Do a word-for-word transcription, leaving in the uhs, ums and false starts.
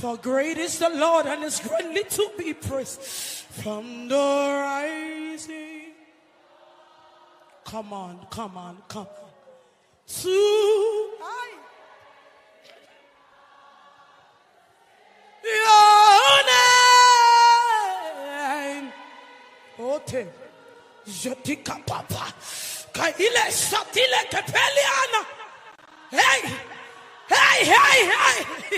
For great is the Lord and is greatly to be praised. From the rising. Come on, come on, come on. To your name. Ote. Jotika papa. Kaile satile kepeliana. Hey, hey, hey, hey.